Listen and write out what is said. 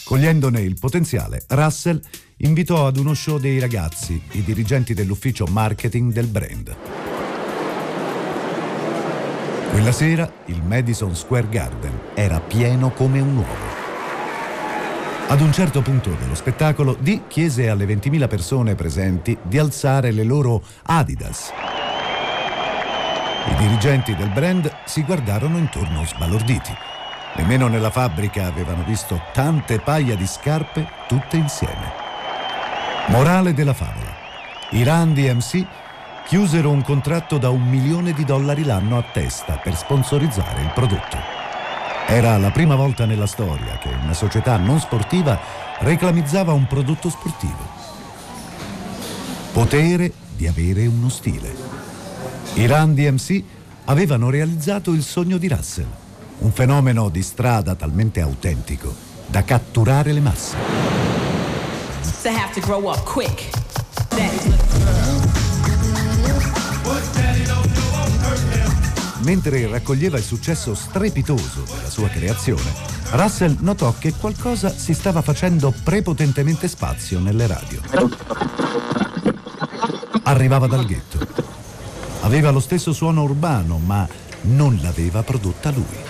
Cogliendone il potenziale, Russell invitò ad uno show dei ragazzi, i dirigenti dell'ufficio marketing del brand. Quella sera il Madison Square Garden era pieno come un uovo. Ad un certo punto dello spettacolo, Dee chiese alle 20.000 persone presenti di alzare le loro Adidas. I dirigenti del brand si guardarono intorno sbalorditi. Nemmeno nella fabbrica avevano visto tante paia di scarpe tutte insieme. Morale della favola: i Run DMC chiusero un contratto da $1 milione l'anno a testa per sponsorizzare il prodotto. Era la prima volta nella storia che una società non sportiva reclamizzava un prodotto sportivo. Potere di avere uno stile. I Run DMC avevano realizzato il sogno di Russell, un fenomeno di strada talmente autentico da catturare le masse. To have to grow up quick. Mentre raccoglieva il successo strepitoso della sua creazione, Russell notò che qualcosa si stava facendo prepotentemente spazio nelle radio. Arrivava dal ghetto. Aveva lo stesso suono urbano, ma non l'aveva prodotta lui.